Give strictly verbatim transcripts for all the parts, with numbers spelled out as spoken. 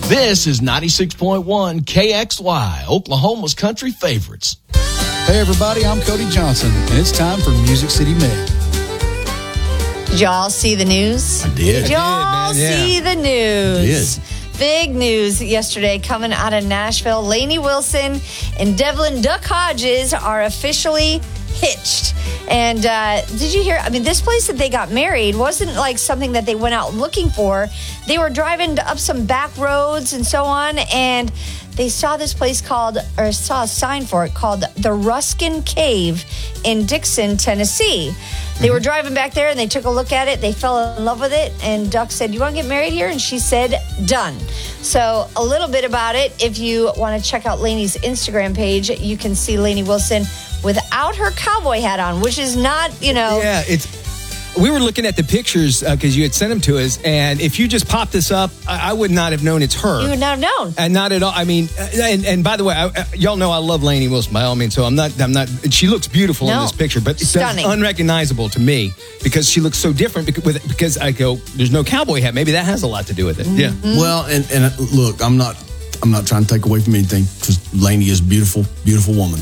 This is ninety-six point one K X Y, Oklahoma's country favorites. Hey everybody, I'm Cody Johnson, and it's time for Music City Med. Did y'all see the news? I did. Did y'all I did, man, yeah. see the news? I did. Big news yesterday coming out of Nashville. Lainey Wilson and Devlin Duck Hodges are officially hitched. And uh, did you hear? I mean, this place that they got married wasn't like something that they went out looking for. They were driving up some back roads and so on, and they saw this place called, or saw a sign for it called the Ruskin Cave in Dixon, Tennessee. They were driving back there and they took a look at it. They fell in love with it. And Duck said, "You want to get married here?" And she said, "Done." So a little bit about it. If you want to check out Lainey's Instagram page, you can see Lainey Wilson without her cowboy hat on, which is not, you know. Yeah, it's. We were looking at the pictures because uh, you had sent them to us, and if you just popped this up, I, I would not have known it's her. You would not have known, and not at all. I mean, and, and by the way, I, y'all know I love Lainey Wilson by all means. So I'm not. I'm not. She looks beautiful no. in this picture, but it's Stunning. unrecognizable to me because she looks so different. Because, with, because I go, there's no cowboy hat. Maybe that has a lot to do with it. Yeah. Mm-hmm. Well, and, and look, I'm not. I'm not trying to take away from anything because Lainey is a beautiful, beautiful woman.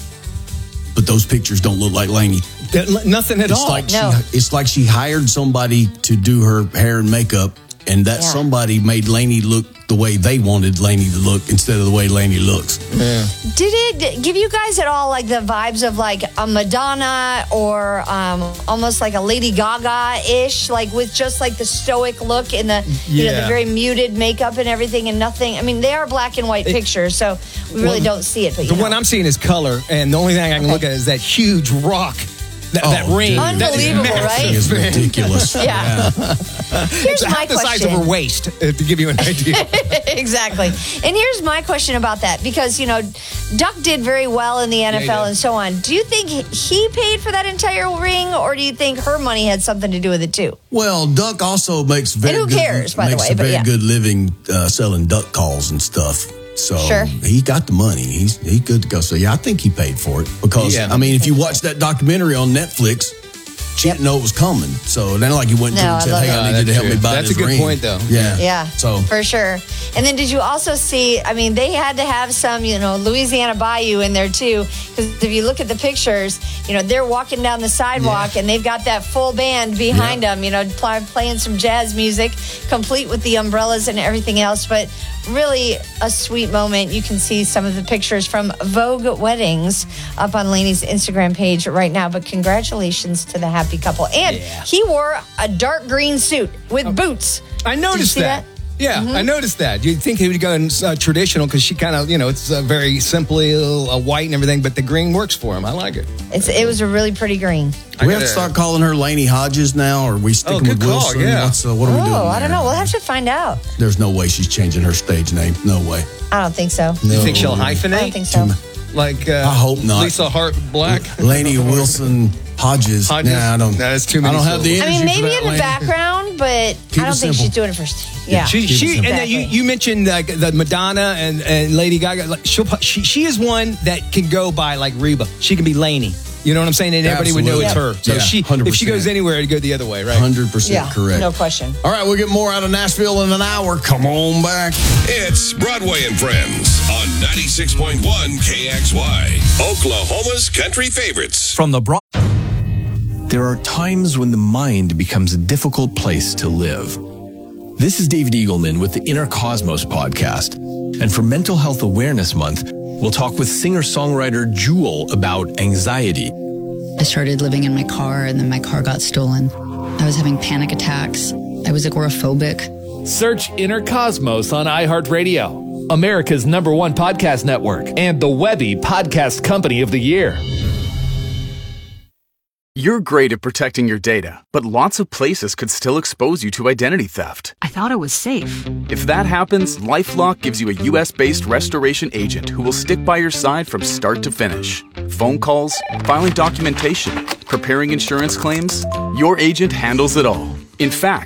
But those pictures don't look like Lainey. Nothing at it's all. Like no. she, it's like she hired somebody to do her hair and makeup, and that yeah. somebody made Lainey look the way they wanted Lainey to look instead of the way Lainey looks. Yeah. Did it give you guys at all like the vibes of like a Madonna or um, almost like a Lady Gaga-ish, like with just like the stoic look and the you know Yeah. the very muted makeup and everything and nothing? I mean, they are black and white pictures, so we really Well, don't see it. But you The know. one I'm seeing is color, and the only thing I can Okay. look at is that huge rock, that, Oh, that ring. dude. That is Unbelievable, massive. right? It's ridiculous. Yeah. Here's It's my half the size of question. her waist, uh, to give you an idea. Exactly. And here's my question about that, because, you know, Duck did very well in the N F L Yeah, he did. and so on. Do you think he paid for that entire ring, or do you think her money had something to do with it too? Well, Duck also makes very And who good, cares, by the makes way, a but very yeah. good living uh, selling duck calls and stuff. So Sure. he got the money. He's he's good to go. So yeah, I think he paid for it because Yeah. I mean, if you watch that documentary on Netflix, she didn't know it was coming. So then, like, he went to No, her and I said, love "Hey, that. I need Oh, you to that's help me true. buy That's this a good ring." point, though. Yeah, Yeah, So for sure. And then did you also see, I mean, they had to have some, you know, Louisiana Bayou in there too, because if you look at the pictures, you know, they're walking down the sidewalk and they've got that full band behind Yeah. them, you know, pl- playing some jazz music, complete with the umbrellas and everything else. But really a sweet moment. You can see some of the pictures from Vogue Weddings up on Lainey's Instagram page right now. But congratulations to the happy couple. And Yeah. he wore a dark green suit with boots. I noticed see that. that? Yeah, Mm-hmm. I noticed that. You'd think he would go in uh, traditional because she kind of, you know, it's uh, very simply uh, white and everything, but the green works for him. I like it. It's, it was a really pretty green. do we have to start calling her Lainey Hodges now, or are we sticking Oh, good with call, Wilson? yeah. What's, uh, what are we doing? Oh, I don't there? know. We'll have to find out. There's no way she's changing her stage name. No way. I don't think so. You think she'll No. hyphenate? I don't think so. Like, uh, I hope not. Lisa Hart Black? Lainey Wilson Hodges. Hodges? Nah, I don't. Nah, that's too many I don't have the syllables. energy I mean, maybe for that, in the Lainey. background, but Keep I don't it think simple. she's doing it first. Yeah. She, she, and Exactly. then you, you mentioned uh, the Madonna and, and Lady Gaga. Like, she'll, she, she is one that can go by like Reba. She can be Lainey. You know what I'm saying? And everybody would know it's her. Absolutely. So Yeah, she, one hundred if she goes percent. anywhere, it'd go the other way, right? one hundred percent Yeah, correct. no question. All right, we'll get more out of Nashville in an hour. Come on back. It's Broadway and Friends on ninety-six point one K X Y, Oklahoma's country favorites. From the Broad. There are times when the mind becomes a difficult place to live. This is David Eagleman with the Inner Cosmos podcast. And for Mental Health Awareness Month, we'll talk with singer-songwriter Jewel about anxiety. I started living in my car, and then my car got stolen. I was having panic attacks. I was agoraphobic. Search Inner Cosmos on iHeartRadio, America's number one podcast network, and the Webby Podcast Company of the Year. You're great at protecting your data, but lots of places could still expose you to identity theft. I thought it was safe. If that happens, LifeLock gives you a U S-based restoration agent who will stick by your side from start to finish. Phone calls, filing documentation, preparing insurance claims, your agent handles it all. In fact,